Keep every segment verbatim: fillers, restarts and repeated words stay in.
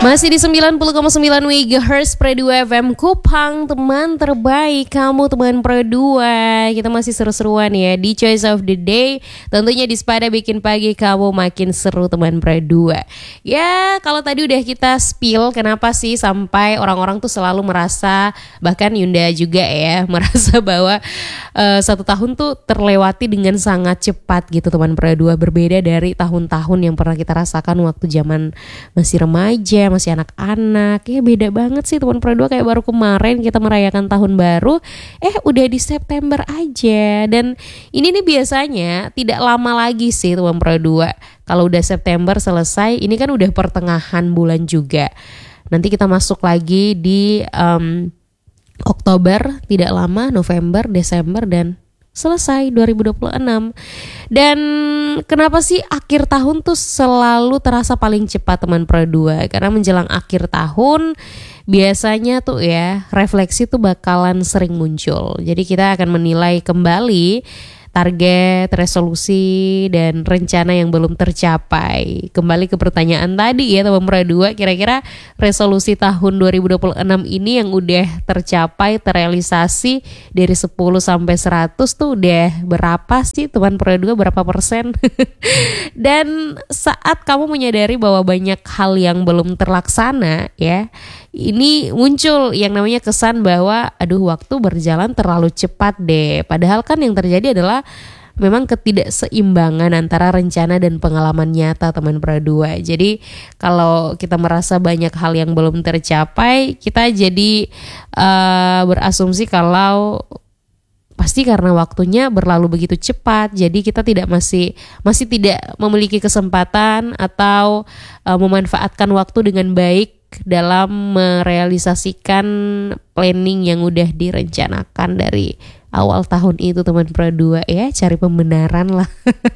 Masih di sembilan puluh koma sembilan megahertz Pro dua F M Kupang, teman terbaik kamu, teman Pro dua. Kita masih seru-seruan ya di Choice of the Day. Tentunya di Spada bikin pagi kamu makin seru, teman Pro dua. Ya, kalau tadi udah kita spill kenapa sih sampai orang-orang tuh selalu merasa, bahkan Yunda juga ya, merasa bahwa uh, satu tahun tuh terlewati dengan sangat cepat gitu, teman Pro dua. Berbeda dari tahun-tahun yang pernah kita rasakan waktu zaman masih remaja, masih anak-anak. Ya beda banget sih teman Pro dua, kayak baru kemarin kita merayakan tahun baru, eh udah di September aja. Dan ini nih biasanya tidak lama lagi sih teman Pro dua. Kalau udah September selesai, ini kan udah pertengahan bulan juga. Nanti kita masuk lagi di um, Oktober, tidak lama November, Desember, dan selesai dua ribu dua puluh enam. Dan kenapa sih akhir tahun tuh selalu terasa paling cepat teman Pro dua? Karena menjelang akhir tahun biasanya tuh ya refleksi tuh bakalan sering muncul. Jadi kita akan menilai kembali target, resolusi, dan rencana yang belum tercapai. Kembali ke pertanyaan tadi ya teman Pro dua, kira-kira resolusi tahun dua ribu dua puluh enam ini yang udah tercapai, terrealisasi dari sepuluh sampai seratus tuh udah berapa sih teman Pro dua, berapa persen? Dan saat kamu menyadari bahwa banyak hal yang belum terlaksana ya, ini muncul yang namanya kesan bahwa aduh waktu berjalan terlalu cepat deh. Padahal kan yang terjadi adalah memang ketidakseimbangan antara rencana dan pengalaman nyata teman Pro dua. Jadi kalau kita merasa banyak hal yang belum tercapai, kita jadi uh, berasumsi kalau pasti karena waktunya berlalu begitu cepat, jadi kita tidak masih masih tidak memiliki kesempatan atau uh, memanfaatkan waktu dengan baik dalam merealisasikan planning yang udah direncanakan dari awal tahun itu teman Pro dua ya, cari pembenaran lah.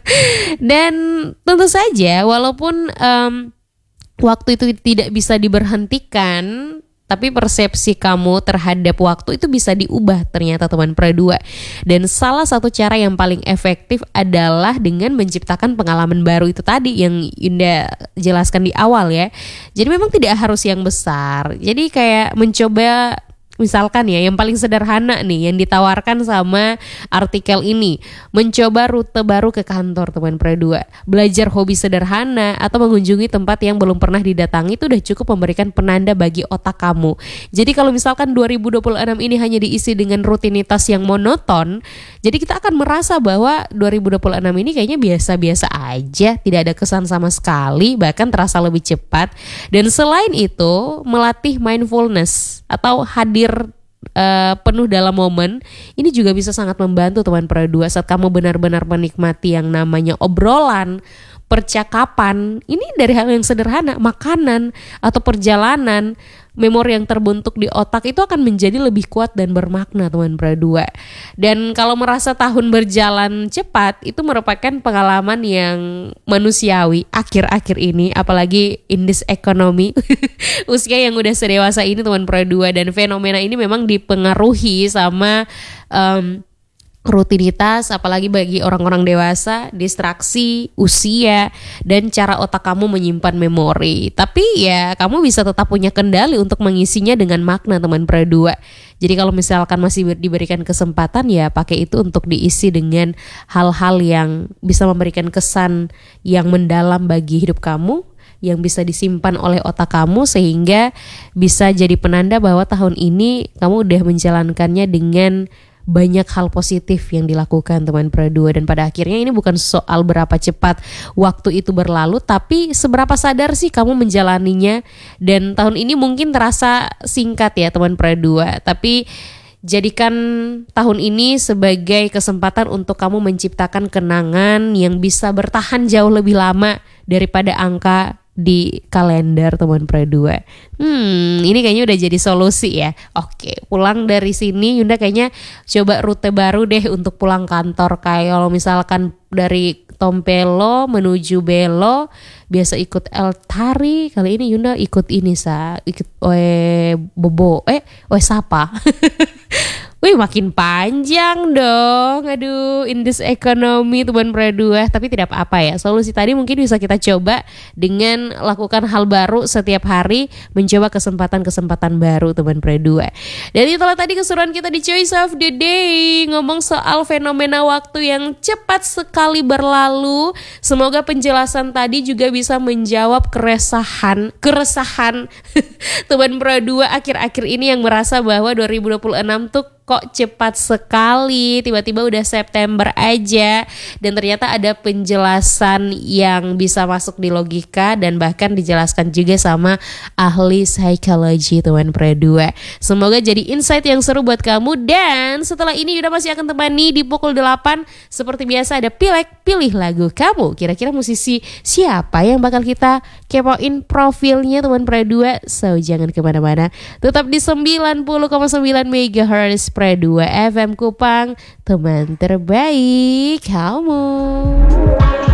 Dan tentu saja walaupun um, waktu itu tidak bisa diberhentikan, tapi persepsi kamu terhadap waktu itu bisa diubah ternyata teman Pro dua. Dan salah satu cara yang paling efektif adalah dengan menciptakan pengalaman baru itu tadi yang Yunda jelaskan di awal ya. Jadi memang tidak harus yang besar. Jadi kayak mencoba, misalkan ya yang paling sederhana nih yang ditawarkan sama artikel ini, mencoba rute baru ke kantor teman Pro dua, belajar hobi sederhana atau mengunjungi tempat yang belum pernah didatangi, itu udah cukup memberikan penanda bagi otak kamu. Jadi kalau misalkan dua ribu dua puluh enam ini hanya diisi dengan rutinitas yang monoton, jadi kita akan merasa bahwa dua ribu dua puluh enam ini kayaknya biasa-biasa aja, tidak ada kesan sama sekali, bahkan terasa lebih cepat. Dan selain itu, melatih mindfulness atau hadir Uh, penuh dalam momen ini juga bisa sangat membantu teman Pro dua saat kamu benar-benar menikmati yang namanya obrolan, percakapan. Ini dari hal yang sederhana, makanan atau perjalanan. Memori yang terbentuk di otak itu akan menjadi lebih kuat dan bermakna teman Pro dua. Dan kalau merasa tahun berjalan cepat, itu merupakan pengalaman yang manusiawi akhir-akhir ini, apalagi in this economy. Usia yang udah sedewasa ini teman Pro dua, dan fenomena ini memang dipengaruhi sama um, rutinitas, apalagi bagi orang-orang dewasa, distraksi, usia, dan cara otak kamu menyimpan memori. Tapi ya kamu bisa tetap punya kendali untuk mengisinya dengan makna teman Pro dua. Jadi kalau misalkan masih diberikan kesempatan, ya pakai itu untuk diisi dengan hal-hal yang bisa memberikan kesan yang mendalam bagi hidup kamu, yang bisa disimpan oleh otak kamu, sehingga bisa jadi penanda bahwa tahun ini kamu udah menjalankannya dengan banyak hal positif yang dilakukan teman Pro dua. Dan pada akhirnya ini bukan soal berapa cepat waktu itu berlalu, tapi seberapa sadar sih kamu menjalaninya. Dan tahun ini mungkin terasa singkat ya teman Pro dua, tapi jadikan tahun ini sebagai kesempatan untuk kamu menciptakan kenangan yang bisa bertahan jauh lebih lama daripada angka di kalender teman Pro dua. Hmm, ini kayaknya udah jadi solusi ya. Oke, pulang dari sini Yunda kayaknya coba rute baru deh untuk pulang kantor. Kayak kalau misalkan dari Tompelo menuju Belo biasa ikut El Tari, kali ini Yunda ikut ini sa, ikut Oe Bobo, eh Oe Sapa. Wih makin panjang dong. Aduh, in this economy teman Pro dua. Tapi tidak apa-apa ya. Solusi tadi mungkin bisa kita coba dengan lakukan hal baru setiap hari, mencoba kesempatan-kesempatan baru teman Pro dua. Dan itulah tadi keseruan kita di Choice of the Day, ngomong soal fenomena waktu yang cepat sekali berlalu. Semoga penjelasan tadi juga bisa menjawab keresahan keresahan teman Pro dua akhir-akhir ini yang merasa bahwa dua ribu dua puluh enam tuh kok cepat sekali, tiba-tiba udah September aja. Dan ternyata ada penjelasan yang bisa masuk di logika dan bahkan dijelaskan juga sama ahli psikologi teman Pro dua. Semoga jadi insight yang seru buat kamu. Dan setelah ini Yuda masih akan temani di pukul delapan. Seperti biasa ada Pilek, pilih lagu kamu. Kira-kira musisi siapa yang bakal kita kepoin profilnya teman Pro dua. So jangan kemana-mana, tetap di sembilan puluh koma sembilan megahertz Pro dua F M Kupang, teman terbaik kamu.